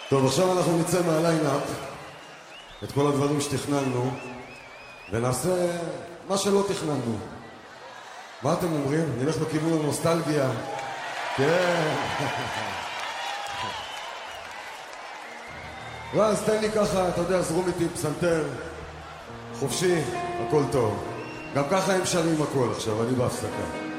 טוב, עכשיו אנחנו נצא מהליינאפ את כל הדברים שתכננו ונעשה מה שלא תכננו. מה אתם אומרים? נלך בכיוון הנוסטלגיה. כן. אז תן לי ככה, אתה יודע, זרום איתי פסנתר חופשי, הכל טוב. גם ככה הם שרים הכל עכשיו, אני בהפסקה.